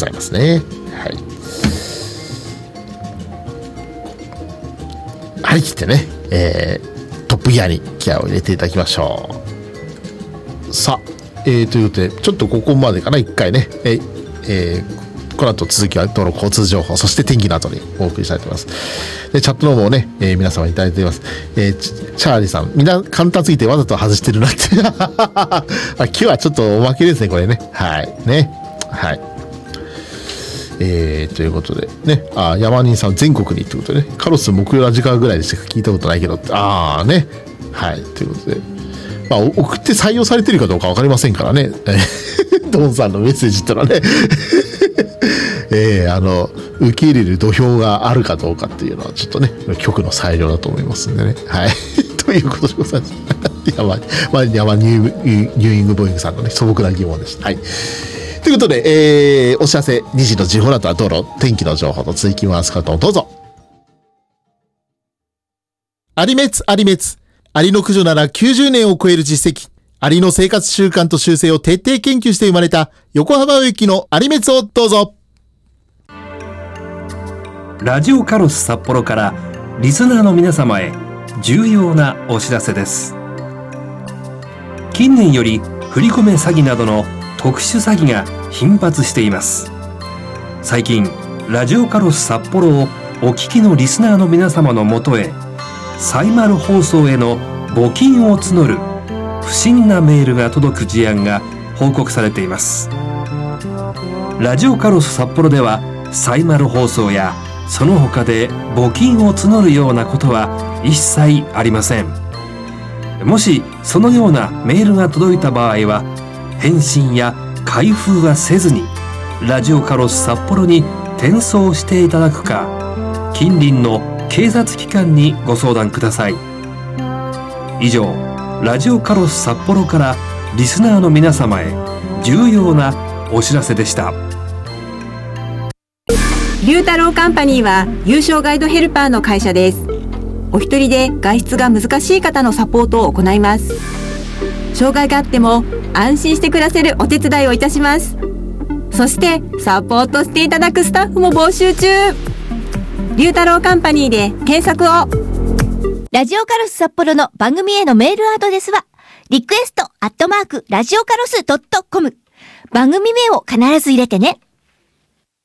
ざいますね。はい。張り切ってね、トップギアにギアを入れていただきましょう。さあ、ということで、ちょっとここまでかな、一回ね。この後続きは道路交通情報、そして天気の後にお送りしたいと思います。でチャットの方もね、皆様いただいています。チャーリーさん、みんな簡単すぎてわざと外してるなって今日はちょっとおまけですね、これね。はいね、はい。ということでね、山人さん全国にってことでね、カロス木曜ラジカぐらいでしか聞いたことないけどって、ね、はいということで、送って採用されてるかどうか分かりませんからね。ドンさんのメッセージってのはね受け入れる土俵があるかどうかっていうのはちょっとね局の裁量だと思いますんでね。はいということでございます。山ニューイングボーイングさんのね素朴な疑問でした。はいということで、お知らせ2時の時報だとは道路天気の情報と追記回す方をどうぞ。アリメツアリの駆除なら90年を超える実績。アリの生活習慣と習性を徹底研究して生まれた横浜植木のアリメツをどうぞ。 ラジオカロス札幌からリスナーの皆様へ重要なお知らせです。近年より振り込め詐欺などの特殊詐欺が頻発しています。最近ラジオカロス札幌をお聞きのリスナーの皆様のもとへサイマル放送への募金を募る不審なメールが届く事案が報告されています。ラジオカロス札幌ではサイマル放送やその他で募金を募るようなことは一切ありません。もしそのようなメールが届いた場合は返信や開封はせずにラジオカロス札幌に転送していただくか近隣の警察機関にご相談ください。以上ラジオカロス札幌からリスナーの皆様へ重要なお知らせでした。 龍太郎カンパニーは優勝ガイドヘルパーの会社です。お一人で外出が難しい方のサポートを行います。障害があっても安心して暮らせるお手伝いをいたします。そしてサポートしていただくスタッフも募集中。龍太郎カンパニーで検索を。 ラジオカロス札幌の番組へのメールアドレスはリクエスト@ラジオカロス.com。番組名を必ず入れてね。